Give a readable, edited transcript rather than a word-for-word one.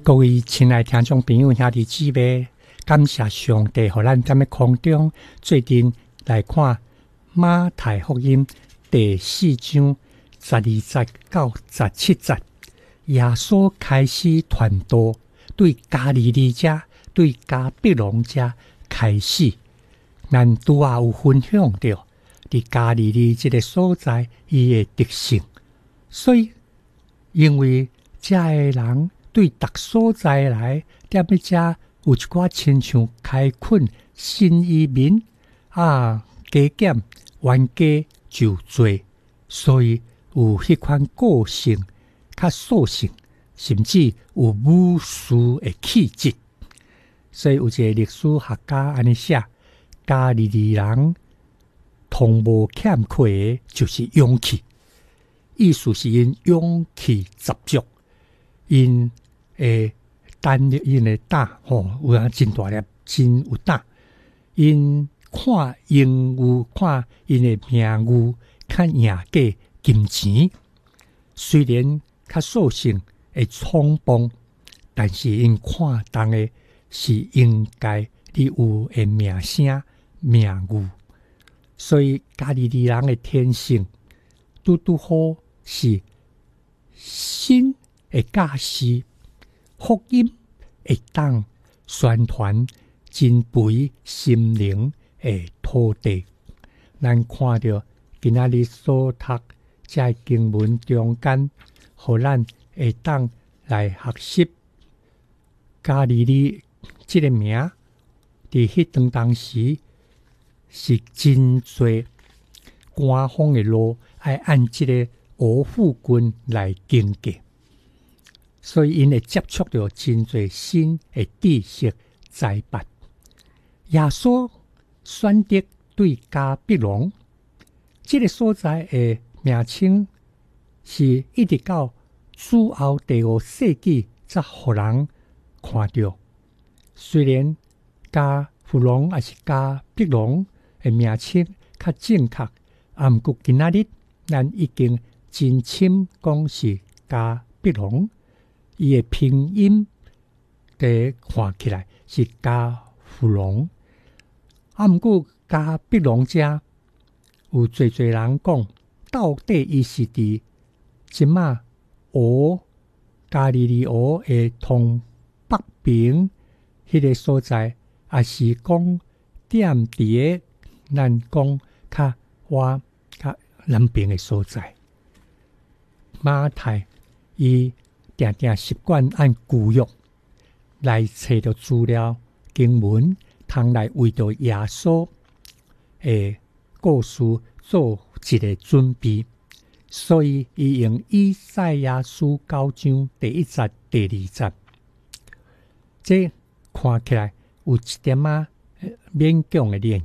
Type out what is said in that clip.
各位亲爱听众朋友、兄弟姊妹，感谢上帝，互咱踮咧空中最近来看马太福音第4章12节到17节。耶稣开始传道，对加利利者、对加百农者开始。咱拄仔有分享到，伫加利利这个所在，伊的特性，所以因为遮个人对逐所在来，踮咧遮有一寡亲像开垦新移民加减冤家就多，所以有迄款个性较素性，甚至有武士的气质。所以有一个历史学家安尼写：加利利人同无欠缺的就是勇气，意思是因勇气十足，因会胆力，因会胆有影真大粒，真有胆。因看荣誉，看因的名誉，较赢过金钱。虽然较素性会冲动，但是因看重的是应该你有的名声、名誉。所以加利利人的天性，拄好是心会教示，福音会当宣传真肥心灵的土地。咱看到今仔日所读这经文中间，互咱会当来学习加利利这个名，伫迄段当时是真多官方的路，要按这个欧富军来经过。所以因会接触到真侪新的知识财帛。耶稣选择对加百农这个所在的名称，是一直到主后第5世纪才互人看到。虽然加富农也是加百农的名称较正确，毋过今仔日咱已经真深讲是加百农。伊的拼音第看起来是加富农，毋过加百农者有侪人讲，到底伊是伫即马加利利河的东北边迄个所在，也是讲踮伫咱讲较南边的所在。马太伊定定习惯按旧约来找到资料经文，通来为着耶稣的故事做一个准备。所以伊用以赛亚书9章第1节、第2节，这看起来有一点勉强的练